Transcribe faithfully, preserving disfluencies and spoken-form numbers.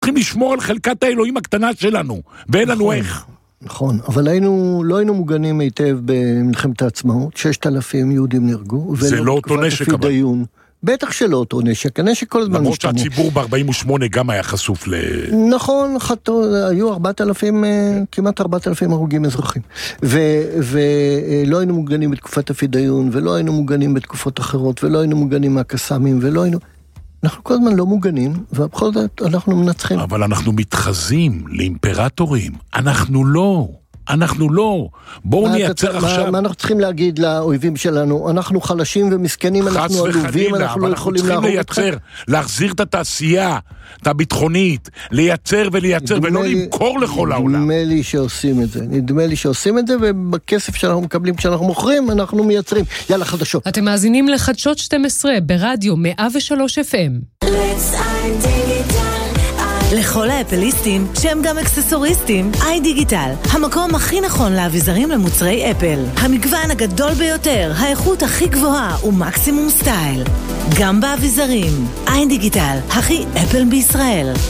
צריכים לשמור על חלקת האלוהים הקטנה שלנו, ואין לנו איך. נכון, אבל היינו, לא היינו מוגנים היטב במלחמת העצמאות, ששת אלפים יהודים נהרגו. זה לא אותו נשק אבל. בטח שלא אותו נשק, הנשק כל הזמן משתנה. למרות שהציבור ב-ארבעים ושמונה גם היה חשוף ל... נכון, חתו, היו ארבעת אלפים, כמעט ארבעת אלפים הרוגים אזרחים. ולא היינו מוגנים בתקופת הפידיון, ולא היינו מוגנים בתקופות אחרות, ולא היינו מוגנים מהקסאמים, ולא היינו... אנחנו כל הזמן לא מוגנים, ובכל זאת אנחנו מנצחים. אבל אנחנו מתחזים לאימפרטורים. אנחנו לא. אנחנו לא. בואו נייצר עכשיו... מה, מה אנחנו צריכים להגיד לאויבים שלנו? אנחנו חלשים ומסכנים, אנחנו עלובים, אנחנו לא יכולים להרוג אתכם. לייצר, להחזיר את התעשייה, את הביטחונית, לייצר ולייצר, ולא לי, למכור לכל העולם. נדמה לי שעושים את זה. נדמה לי שעושים את זה, ובכסף שאנחנו מקבלים כשאנחנו מוכרים, אנחנו מייצרים. יאללה, חדשות. אתם מאזינים לחדשות שתים עשרה ברדיו מאה ושלוש אף אם. לכל האפליסטים, שהם גם אקססוריסטים, איי דיגיטל, המקום הכי נכון לאביזרים למוצרי אפל. המגוון הגדול ביותר, האיכות הכי גבוהה ומקסימום סטייל. גם באביזרים, איי דיגיטל, הכי אפל בישראל.